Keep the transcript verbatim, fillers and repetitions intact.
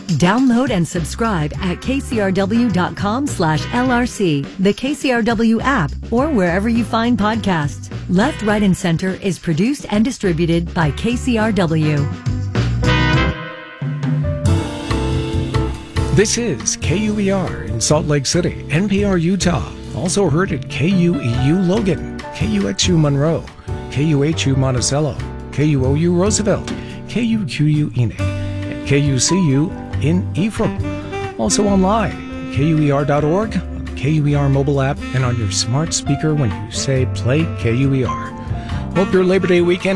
Download and subscribe at kcrw.com slash LRC, the K C R W app, or wherever you find podcasts. Left, Right, and Center is produced and distributed by K C R W. This is K U E R in Salt Lake City, N P R Utah. Also heard at K U E U Logan, K U X U Monroe, K U H U Monticello, K U O U Roosevelt, K U Q U Enid, and K U C U in Ephraim. Also online, K U E R dot org, on the K U E R mobile app, and on your smart speaker when you say play K U E R. Hope your Labor Day weekend